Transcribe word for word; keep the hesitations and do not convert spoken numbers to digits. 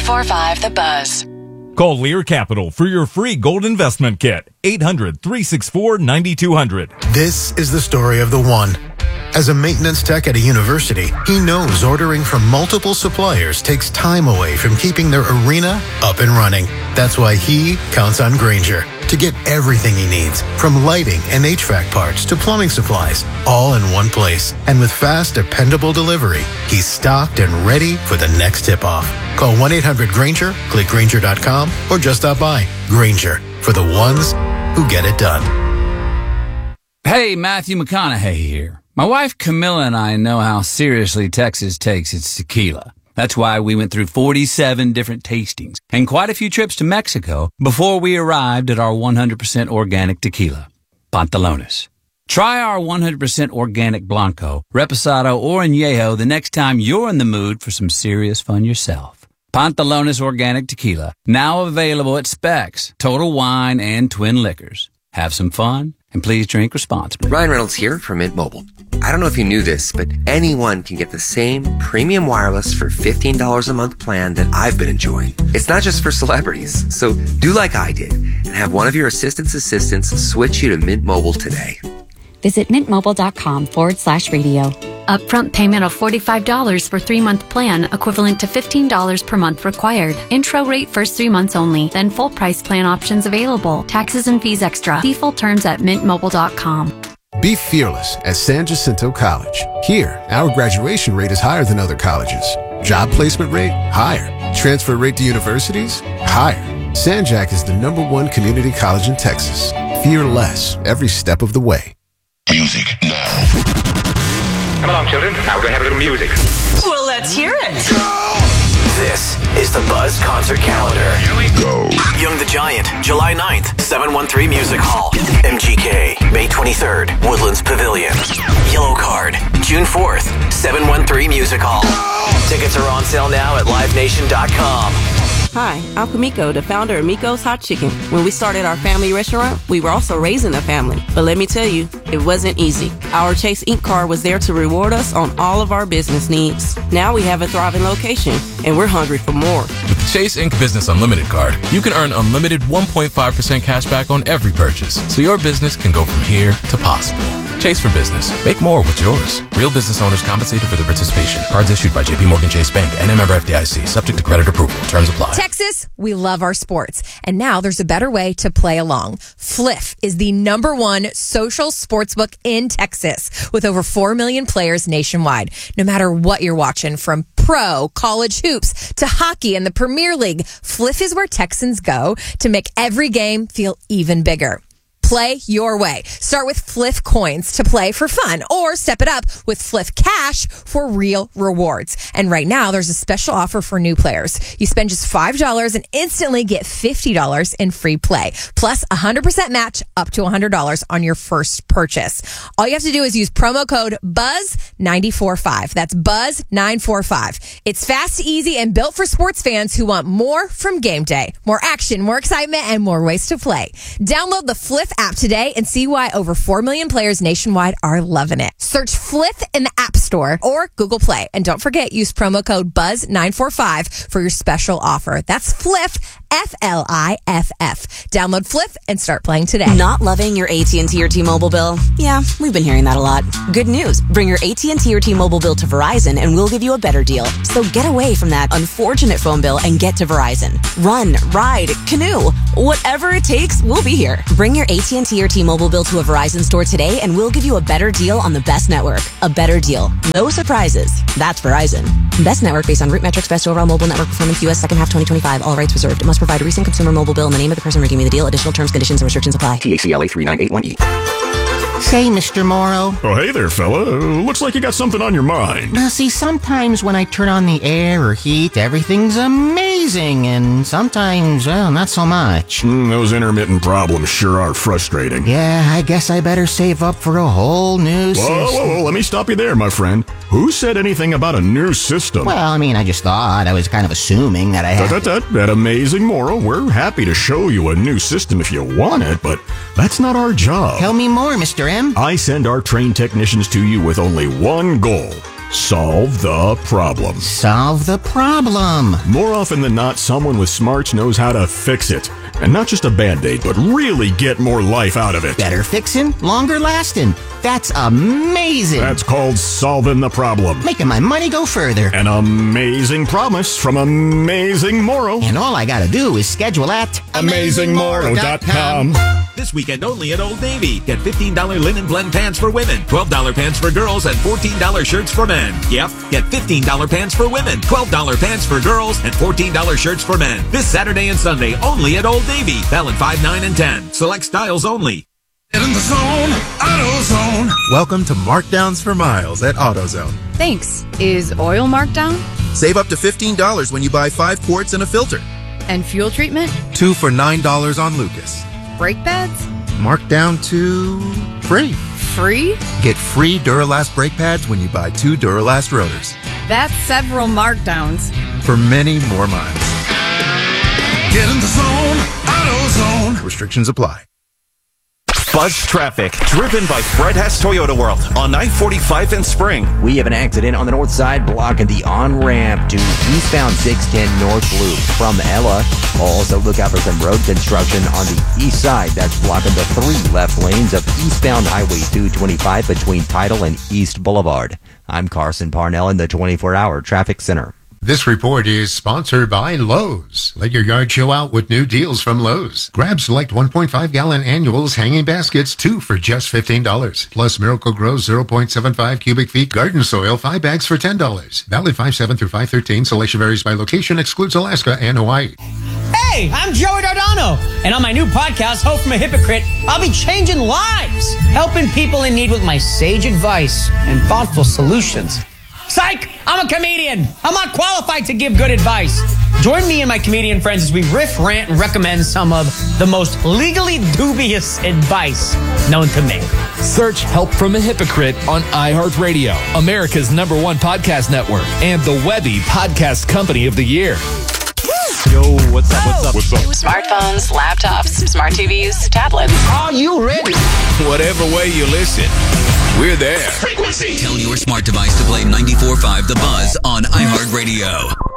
four five The Buzz. Call Lear Capital for your free gold investment kit. eight hundred, three six four, nine two hundred. This is the story of the one. As a maintenance tech at a university, he knows ordering from multiple suppliers takes time away from keeping their arena up and running. That's why he counts on Grainger to get everything he needs, from lighting and H V A C parts to plumbing supplies, all in one place. And with fast, dependable delivery, he's stocked and ready for the next tip-off. Call one eight hundred Grainger, click Grainger dot com, or just stop by. Grainger, for the ones who get it done. Hey, Matthew McConaughey here. My wife Camilla and I know how seriously Texas takes its tequila. That's why we went through forty-seven different tastings and quite a few trips to Mexico before we arrived at our one hundred percent organic tequila, Pantalones. Try our one hundred percent organic Blanco, Reposado, or Añejo the next time you're in the mood for some serious fun yourself. Pantalones Organic Tequila, now available at Specs, Total Wine, and Twin Liquors. Have some fun, and please drink responsibly. Ryan Reynolds here from Mint Mobile. I don't know if you knew this, but anyone can get the same premium wireless for fifteen dollars a month plan that I've been enjoying. It's not just for celebrities. So do like I did and have one of your assistant's assistants switch you to Mint Mobile today. Visit mintmobile.com forward slash radio. Upfront payment of forty-five dollars for three-month plan, equivalent to fifteen dollars per month required. Intro rate first three months only, then full price plan options available. Taxes and fees extra. See full terms at mint mobile dot com. Be fearless at San Jacinto College. Here, our graduation rate is higher than other colleges. Job placement rate? Higher. Transfer rate to universities? Higher. San Jac is the number one community college in Texas. Fear less every step of the way. Music now. Come along, children. Now we're going to have a little music. Well, let's hear it. Go! This is the Buzz Concert Calendar. Here we go. Young the Giant, July ninth, seven one three Music Hall. M G K, May twenty-third, Woodlands Pavilion. Yellow Card, June fourth, seven one three Music Hall. Go! Tickets are on sale now at live nation dot com. Hi, I'm Kamiko, the founder of Miko's Hot Chicken. When we started our family restaurant, we were also raising a family. But let me tell you, it wasn't easy. Our Chase Incorporated card was there to reward us on all of our business needs. Now we have a thriving location, and we're hungry for more. With the Chase Incorporated Business Unlimited card, you can earn unlimited one point five percent cash back on every purchase, so your business can go from here to possible. Chase for Business. Make more with yours. Real business owners compensated for their participation. Cards issued by J P Morgan Chase Bank and a member F D I C. Subject to credit approval. Terms apply. Texas, we love our sports. And now there's a better way to play along. Fliff is the number one social sportsbook in Texas with over four million players nationwide. No matter what you're watching, from pro, college hoops to hockey and the Premier League, Fliff is where Texans go to make every game feel even bigger. Play your way. Start with Fliff coins to play for fun, or step it up with Fliff cash for real rewards. And right now, there's a special offer for new players. You spend just five dollars and instantly get fifty dollars in free play, plus a one hundred percent match up to one hundred dollars on your first purchase. All you have to do is use promo code buzz nine four five. That's buzz nine four five. It's fast, easy, and built for sports fans who want more from game day. More action, more excitement, and more ways to play. Download the Fliff app today and see why over four million players nationwide are loving it. Search Fliff in the App Store or Google Play. And don't forget, use promo code buzz nine four five for your special offer. That's Fliff, F L I F F. Download Fliff and start playing today. Not loving your A T and T or T-Mobile bill? Yeah, we've been hearing that a lot. Good news. Bring your A T and T or T-Mobile bill to Verizon and we'll give you a better deal. So get away from that unfortunate phone bill and get to Verizon. Run, ride, canoe. Whatever it takes, we'll be here. Bring your A T and T or T-Mobile bill to a Verizon store today and we'll give you a better deal on the best network. A better deal. No surprises. That's Verizon. Best network based on root metrics, best overall mobile network performance, U S second half twenty twenty-five. All rights reserved. It must provide a recent consumer mobile bill in the name of the person ringing me the deal. Additional terms, conditions, and restrictions apply. T A C L A three nine eight one E. Say, Mister Morrow. Oh, hey there, fella. Looks like you got something on your mind. Now, see, sometimes when I turn on the air or heat, everything's amazing, and sometimes, well, not so much. Mm, those intermittent problems sure are frustrating. Yeah, I guess I better save up for a whole new whoa, system. Whoa, whoa, let me stop you there, my friend. Who said anything about a new system? Well, I mean, I just thought. I was kind of assuming that I had... That, that, that, amazing Morrow. We're happy to show you a new system if you want it, but that's not our job. Tell me more, Mister M. I send our trained technicians to you with only one goal. Solve the problem. Solve the problem. More often than not, someone with smarts knows how to fix it. And not just a Band-Aid, but really get more life out of it. Better fixin', longer lasting. That's amazing. That's called solving the problem. Making my money go further. An amazing promise from Amazing Moro. And all I gotta do is schedule at amazing moro dot com. This weekend only at Old Navy. Get fifteen dollars linen blend pants for women, twelve dollars pants for girls, and fourteen dollars shirts for men. Yep, get fifteen dollars pants for women, twelve dollars pants for girls, and fourteen dollars shirts for men. This Saturday and Sunday only at Old Navy. Valid five, nine, and ten. Select styles only. Get in the zone, AutoZone. Welcome to Markdowns for Miles at AutoZone. Thanks. Is oil marked down? Save up to fifteen dollars when you buy five quarts and a filter. And fuel treatment? Two for nine dollars on Lucas. Brake pads? Marked down to free. Free? Get free Duralast brake pads when you buy two Duralast rotors. That's several markdowns. For many more miles. Get in the zone, AutoZone. Restrictions apply. Buzz traffic, driven by Fred Hess Toyota World on nine forty-five in Spring. We have an accident on the north side blocking the on-ramp to eastbound six ten North Loop from Ella. Also look out for some road construction on the east side that's blocking the three left lanes of eastbound Highway two twenty-five between Tidal and East Boulevard. I'm Carson Parnell in the twenty-four hour Traffic Center. This report is sponsored by Lowe's. Let your yard show out with new deals from Lowe's. Grab select one point five gallon annuals hanging baskets, two for just fifteen dollars. Plus Miracle Grow zero point seven five cubic feet garden soil, five bags for ten dollars. Valid five seven through five thirteen. Selection varies by location, excludes Alaska and Hawaii. Hey, I'm Joey Dardano, and on my new podcast, Hope from a Hypocrite, I'll be changing lives, helping people in need with my sage advice and thoughtful solutions. Psych! I'm a comedian. I'm not qualified to give good advice. Join me and my comedian friends as we riff, rant, and recommend some of the most legally dubious advice known to me. Search Help from a Hypocrite on iHeartRadio, America's number one podcast network, and the Webby Podcast Company of the Year. Yo, what's up, what's up, what's up? Smartphones, laptops, smart T Vs, tablets. Are you ready? Whatever way you listen, we're there. Frequency. Tell your smart device to play ninety-four point five The Buzz on iHeartRadio.